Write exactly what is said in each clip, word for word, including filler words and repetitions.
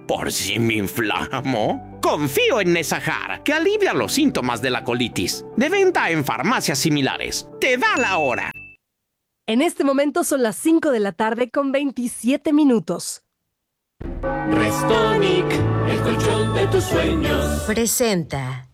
¿Por si me inflamo? Confío en Nesajar, que alivia los síntomas de la colitis. De venta en farmacias similares. ¡Te da la hora! En este momento son las cinco de la tarde con veintisiete minutos. Restonic, el colchón de tus sueños. Presenta.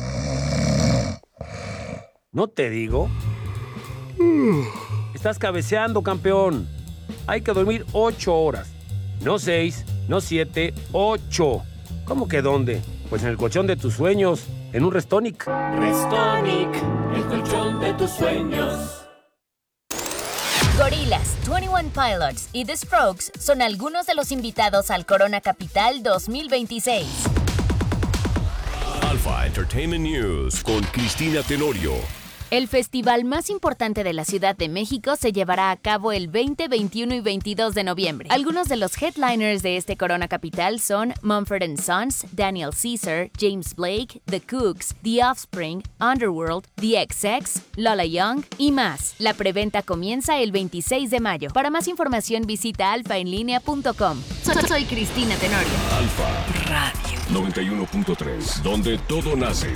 ¿No te digo? Estás cabeceando, campeón. Hay que dormir ocho horas. No seis, no siete, ocho. ¿Cómo que dónde? Pues en el colchón de tus sueños, en un Restonic. Restonic, el colchón de tus sueños. Gorillaz, veintiuno Pilots y The Strokes son algunos de los invitados al Corona Capital dos mil veintiséis. Alpha Entertainment News con Cristina Tenorio. El festival más importante de la Ciudad de México se llevará a cabo el veinte, veintiuno y veintidós de noviembre. Algunos de los headliners de este Corona Capital son Mumford and Sons, Daniel Caesar, James Blake, The Kooks, The Offspring, Underworld, The X X, Lola Young y más. La preventa comienza el veintiséis de mayo. Para más información visita alfa en línea punto com. Soy, soy Cristina Tenorio. Alfa Radio noventa y uno punto tres, donde todo nace.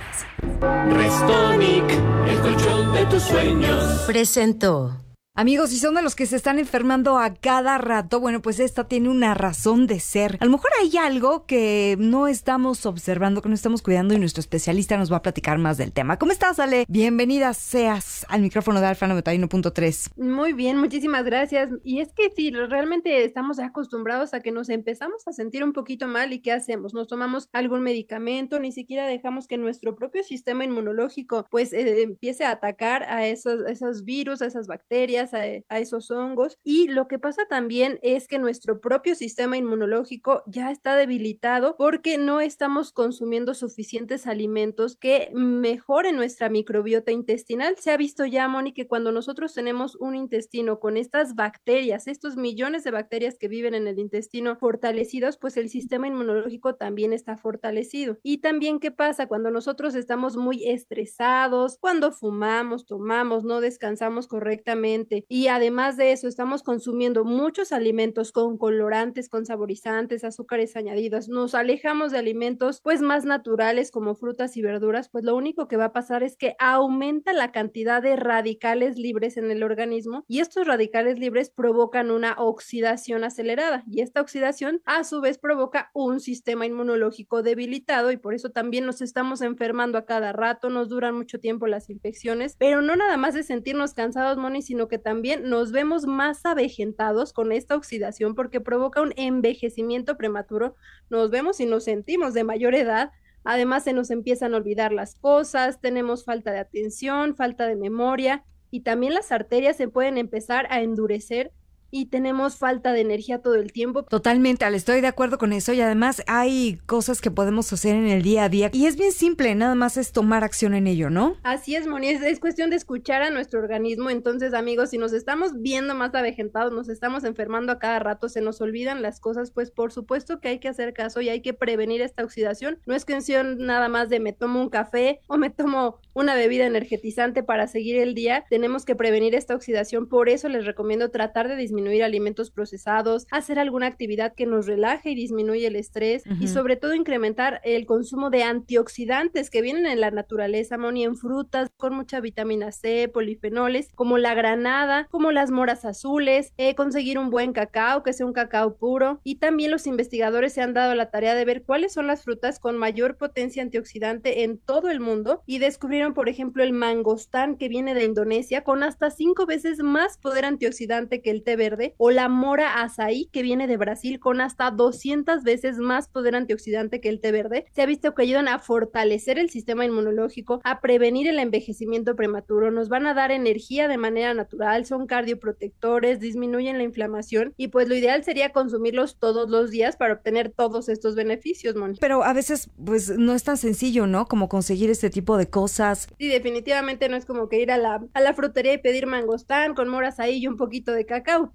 Restonic, el colchón de tus sueños. Presentó. Amigos, si son de los que se están enfermando a cada rato, bueno, pues esta tiene una razón de ser. A lo mejor hay algo que no estamos observando, que no estamos cuidando y nuestro especialista nos va a platicar más del tema. ¿Cómo estás, Ale? Bienvenida seas al micrófono de Alfa noventa y uno punto tres. Muy bien, muchísimas gracias. Y es que sí, realmente estamos acostumbrados a que nos empezamos a sentir un poquito mal y ¿qué hacemos? Nos tomamos algún medicamento, ni siquiera dejamos que nuestro propio sistema inmunológico pues eh, empiece a atacar a esos, esos virus, a esas bacterias, A, a esos hongos. Y lo que pasa también es que nuestro propio sistema inmunológico ya está debilitado porque no estamos consumiendo suficientes alimentos que mejoren nuestra microbiota intestinal. Se ha visto ya, Moni, que cuando nosotros tenemos un intestino con estas bacterias, estos millones de bacterias que viven en el intestino fortalecidos, pues el sistema inmunológico también está fortalecido. Y también, ¿qué pasa? Cuando nosotros estamos muy estresados, cuando fumamos, tomamos, no descansamos correctamente, y además de eso estamos consumiendo muchos alimentos con colorantes, con saborizantes, azúcares añadidos, nos alejamos de alimentos pues más naturales como frutas y verduras, pues lo único que va a pasar es que aumenta la cantidad de radicales libres en el organismo y estos radicales libres provocan una oxidación acelerada y esta oxidación a su vez provoca un sistema inmunológico debilitado y por eso también nos estamos enfermando a cada rato, nos duran mucho tiempo las infecciones, pero no nada más de sentirnos cansados, Moni, sino que también nos vemos más avejentados con esta oxidación porque provoca un envejecimiento prematuro, nos vemos y nos sentimos de mayor edad, además se nos empiezan a olvidar las cosas, tenemos falta de atención, falta de memoria y también las arterias se pueden empezar a endurecer y tenemos falta de energía todo el tiempo. Totalmente, Ale, estoy de acuerdo con eso y además hay cosas que podemos hacer en el día a día y es bien simple, nada más es tomar acción en ello, ¿no? Así es, Moni, es, es cuestión de escuchar a nuestro organismo. Entonces, amigos, si nos estamos viendo más avejentados, nos estamos enfermando a cada rato, se nos olvidan las cosas, pues por supuesto que hay que hacer caso y hay que prevenir esta oxidación. No es cuestión nada más de me tomo un café o me tomo una bebida energetizante para seguir el día, tenemos que prevenir esta oxidación, por eso les recomiendo tratar de disminuir alimentos procesados, hacer alguna actividad que nos relaje y disminuye el estrés uh-huh. y sobre todo incrementar el consumo de antioxidantes que vienen en la naturaleza, Moni, en frutas con mucha vitamina C, polifenoles, como la granada, como las moras azules, eh, conseguir un buen cacao, que sea un cacao puro y también los investigadores se han dado la tarea de ver cuáles son las frutas con mayor potencia antioxidante en todo el mundo y descubrieron, por ejemplo, el mangostán que viene de Indonesia con hasta cinco veces más poder antioxidante que el té verde o la mora azaí que viene de Brasil con hasta doscientas veces más poder antioxidante que el té verde. Se ha visto que ayudan a fortalecer el sistema inmunológico, a prevenir el envejecimiento prematuro, nos van a dar energía de manera natural, son cardioprotectores, disminuyen la inflamación y pues lo ideal sería consumirlos todos los días para obtener todos estos beneficios, Moni. Pero a veces pues no es tan sencillo, ¿no? Como conseguir este tipo de cosas. Sí, definitivamente no es como que ir a la, a la frutería y pedir mangostán con moras ahí y un poquito de cacao.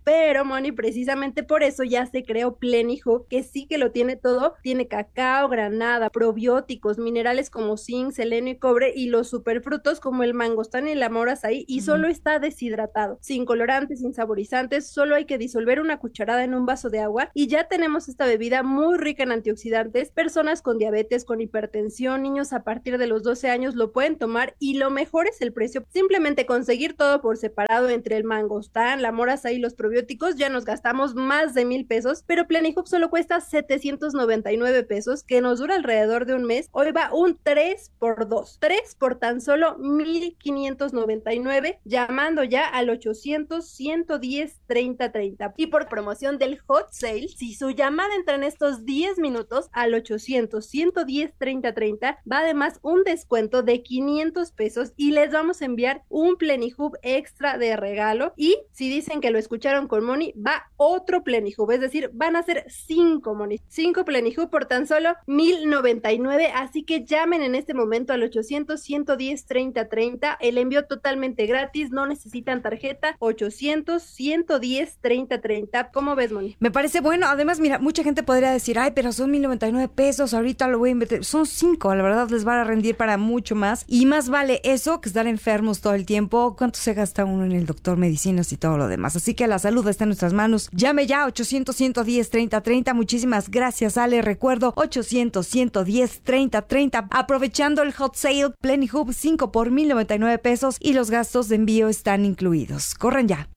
pero Moni, precisamente por eso ya se creó Plenihub, que sí que lo tiene todo, tiene cacao, granada, probióticos, minerales como zinc, selenio y cobre, y los superfrutos como el mangostán y la mora azaí, y solo está deshidratado, sin colorantes, sin saborizantes, solo hay que disolver una cucharada en un vaso de agua y ya tenemos esta bebida muy rica en antioxidantes. Personas con diabetes, con hipertensión, niños a partir de los doce años lo pueden tomar, y lo mejor es el precio. Simplemente conseguir todo por separado entre el mangostán, la mora azaí y los probióticos, ya nos gastamos más de mil pesos, pero Plenihub solo cuesta setecientos noventa y nueve pesos, que nos dura alrededor de un mes. Hoy va un tres por dos, tres por tan solo mil quinientos noventa y nueve, llamando ya al ochocientos, ciento diez, treinta, treinta. Y por promoción del hot sale, si su llamada entra en estos diez minutos al ochocientos, ciento diez, treinta, treinta, va además un descuento de quinientos pesos y les vamos a enviar un Plenihub extra de regalo. Y si dicen que lo escucharon con Moni, va otro Plenihub, es decir, van a ser cinco Moni, cinco Plenihub por tan solo mil noventa y nueve, así que llamen en este momento al ochocientos, ciento diez, treinta, treinta, el envío totalmente gratis, no necesitan tarjeta. Ochocientos, ciento diez, treinta, treinta. ¿Cómo ves, Moni? Me parece bueno. Además, mira, mucha gente podría decir, ay, pero son mil noventa y nueve pesos, ahorita lo voy a invertir. Son cinco, la verdad les van a rendir para mucho más. Y más vale eso que estar enfermos todo el tiempo. ¿Cuánto se gasta uno en el doctor, medicinas y todo lo demás? Así que la salud está en nuestras manos. Llame ya, ochocientos, ciento diez, treinta, treinta. Muchísimas gracias, Ale. Recuerdo, ochocientos, ciento diez, treinta, treinta. Aprovechando el hot sale, Plenihub cinco por mil noventa y nueve pesos y los gastos de envío están incluidos. Corran ya.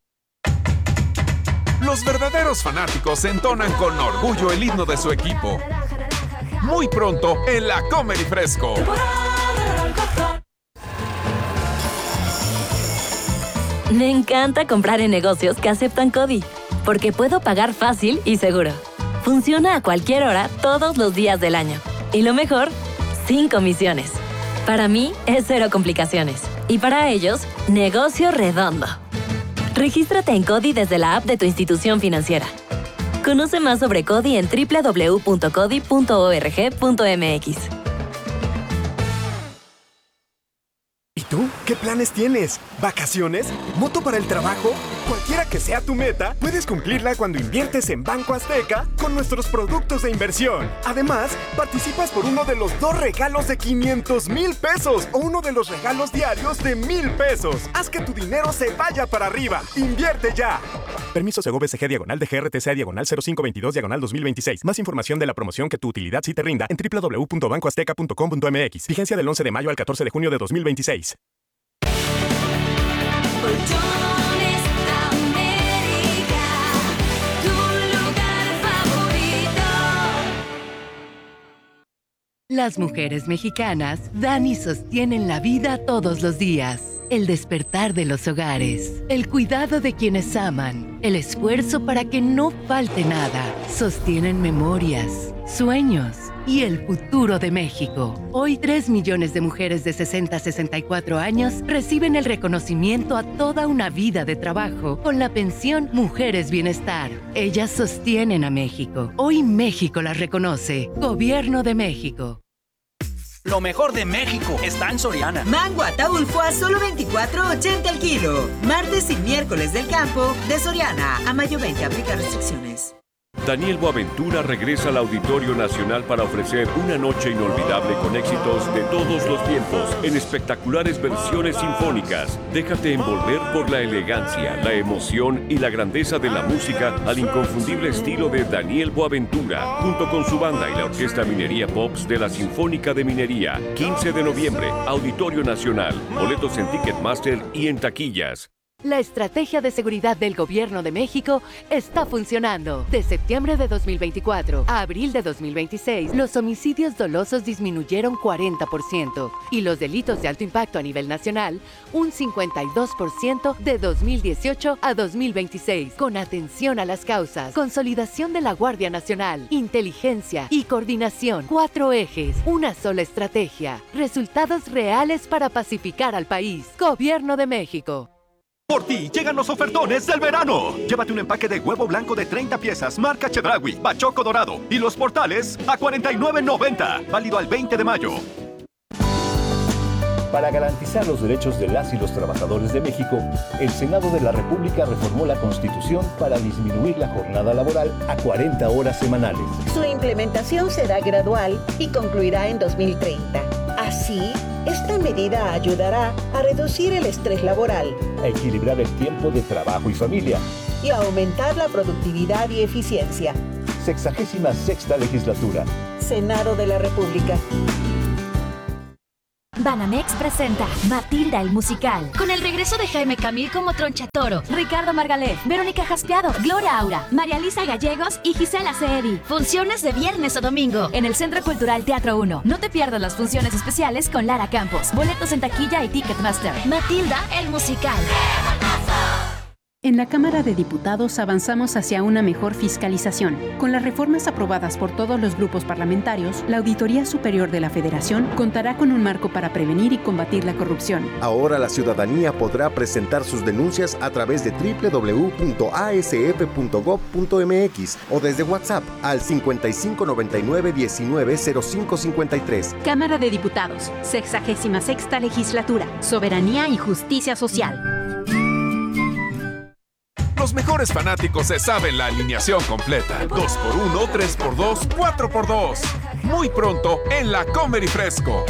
Los verdaderos fanáticos entonan con orgullo el himno de su equipo. Muy pronto en la Comer y Fresco. Me encanta comprar en negocios que aceptan CODI, porque puedo pagar fácil y seguro. Funciona a cualquier hora, todos los días del año. Y lo mejor, sin comisiones. Para mí es cero complicaciones. Y para ellos, negocio redondo. Regístrate en CODI desde la app de tu institución financiera. Conoce más sobre CODI en doble u doble u doble u punto codi punto org punto m x. ¿Y tú? ¿Qué planes tienes? ¿Vacaciones? ¿Moto para el trabajo? Cualquiera que sea tu meta, puedes cumplirla cuando inviertes en Banco Azteca con nuestros productos de inversión. Además, participas por uno de los dos regalos de quinientos mil pesos o uno de los regalos diarios de mil pesos. Haz que tu dinero se vaya para arriba. ¡Invierte ya! Permiso Segov S G diagonal de G R T C diagonal cero cinco veintidós diagonal dos mil veintiséis. Más información de la promoción que tu utilidad sí te rinda en doble u doble u doble u punto banco azteca punto com punto m x. Vigencia del once de mayo al catorce de junio de dos mil veintiséis. Colchones América, tu lugar favorito. Las mujeres mexicanas dan y sostienen la vida todos los días. El despertar de los hogares, el cuidado de quienes aman, el esfuerzo para que no falte nada. Sostienen memorias, sueños y el futuro de México. Hoy, tres millones de mujeres de sesenta a sesenta y cuatro años reciben el reconocimiento a toda una vida de trabajo con la pensión Mujeres Bienestar. Ellas sostienen a México. Hoy México las reconoce. Gobierno de México. Lo mejor de México está en Soriana. Mango Ataulfo a solo veinticuatro ochenta el kilo. Martes y miércoles del campo de Soriana. A mayo veinte, aplica restricciones. Daniel Boaventura regresa al Auditorio Nacional para ofrecer una noche inolvidable con éxitos de todos los tiempos en espectaculares versiones sinfónicas. Déjate envolver por la elegancia, la emoción y la grandeza de la música al inconfundible estilo de Daniel Boaventura, junto con su banda y la Orquesta Minería Pops de la Sinfónica de Minería. quince de noviembre, Auditorio Nacional. Boletos en Ticketmaster y en taquillas. La estrategia de seguridad del Gobierno de México está funcionando. De septiembre de dos mil veinticuatro a abril de dos mil veintiséis, los homicidios dolosos disminuyeron cuarenta por ciento y los delitos de alto impacto a nivel nacional un cincuenta y dos por ciento de dos mil dieciocho a dos mil veintiséis. Con atención a las causas, consolidación de la Guardia Nacional, inteligencia y coordinación. Cuatro ejes, una sola estrategia. Resultados reales para pacificar al país. Gobierno de México. Por ti llegan los ofertones del verano. Llévate un empaque de huevo blanco de treinta piezas, marca Chedraui, Bachoco Dorado y los portales a cuarenta y nueve noventa. Válido al veinte de mayo. Para garantizar los derechos de las y los trabajadores de México, el Senado de la República reformó la Constitución para disminuir la jornada laboral a cuarenta horas semanales. Su implementación será gradual y concluirá en dos mil treinta. Así, esta medida ayudará a reducir el estrés laboral, a equilibrar el tiempo de trabajo y familia y a aumentar la productividad y eficiencia. Sexagésima sexta legislatura. Senado de la República. Banamex presenta Matilda el musical, con el regreso de Jaime Camil como Troncha Toro, Ricardo Margalef, Verónica Jaspeado, Gloria Aura, María Lisa Gallegos y Gisela Ceedi. Funciones de viernes a domingo en el Centro Cultural Teatro uno. No te pierdas las funciones especiales con Lara Campos. Boletos en taquilla y Ticketmaster. Matilda el musical. En la Cámara de Diputados avanzamos hacia una mejor fiscalización. Con las reformas aprobadas por todos los grupos parlamentarios, la Auditoría Superior de la Federación contará con un marco para prevenir y combatir la corrupción. Ahora la ciudadanía podrá presentar sus denuncias a través de doble u doble u doble u punto a s f punto gob punto m x o desde WhatsApp al cincuenta y cinco noventa y nueve diecinueve cero cinco cincuenta y tres. Cámara de Diputados, sexagésima sexta legislatura, soberanía y justicia social. Los mejores fanáticos se saben la alineación completa. dos por uno, tres por dos, cuatro por dos. Muy pronto en la Comer y Fresco.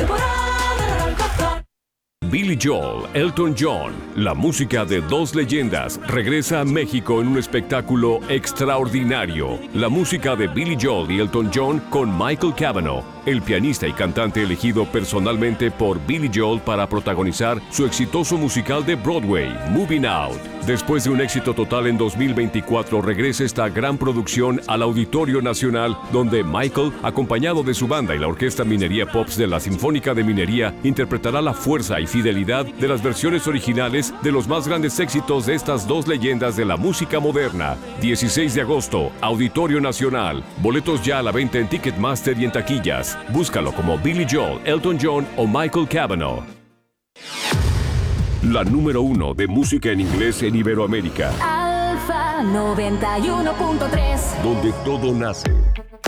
Billy Joel, Elton John, la música de dos leyendas, regresa a México en un espectáculo extraordinario. La música de Billy Joel y Elton John con Michael Cavanaugh, el pianista y cantante elegido personalmente por Billy Joel para protagonizar su exitoso musical de Broadway, Moving Out. Después de un éxito total en dos mil veinticuatro, regresa esta gran producción al Auditorio Nacional, donde Michael, acompañado de su banda y la Orquesta Minería Pops de la Sinfónica de Minería, interpretará la fuerza y fidelidad de las versiones originales de los más grandes éxitos de estas dos leyendas de la música moderna. dieciséis de agosto, Auditorio Nacional. Boletos ya a la venta en Ticketmaster y en taquillas. Búscalo como Billy Joel, Elton John o Michael Cavanaugh. La número uno de música en inglés en Iberoamérica. Alfa noventa y uno punto tres. Donde todo nace.